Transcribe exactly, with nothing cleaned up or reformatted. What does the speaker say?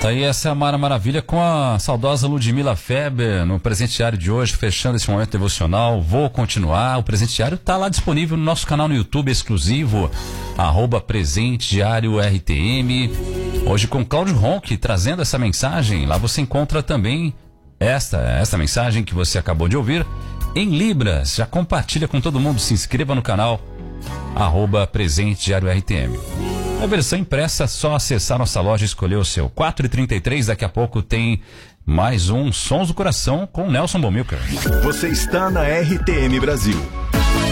Tá aí essa é a Mara Maravilha com a saudosa Ludmila Feber no presente diário de hoje, fechando esse momento devocional. Vou continuar. O presente diário tá lá disponível no nosso canal no YouTube exclusivo, arroba Presente Diário R T M. Hoje com Cláudio Ronck trazendo essa mensagem. Lá você encontra também esta, esta mensagem que você acabou de ouvir em Libras. Já compartilha com todo mundo, se inscreva no canal, arroba Presente Diário R T M. A versão impressa, só acessar nossa loja e escolher o seu. quatro e trinta e três, daqui a pouco tem mais um Sons do Coração com Nelson Bomilcar. Você está na R T M Brasil.